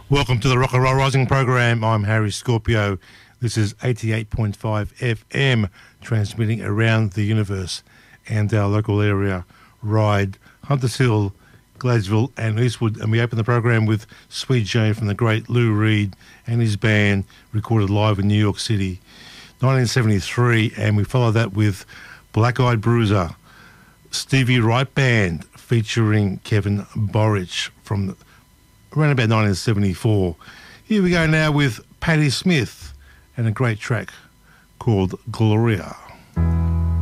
Welcome to the Rock and Roll Rising program. I'm Harry Scorpio. This is 88.5 FM, transmitting around the universe and our local area, Ryde, Hunters Hill, Gladesville and Eastwood. And we open the program with Sweet Jane from the great Lou Reed and his band, recorded live in New York City, 1973. And we follow that with Black Eyed Bruiser, Stevie Wright Band, featuring Kevin Borich from around about 1974. Here we go now with Patti Smith and a great track called Gloria.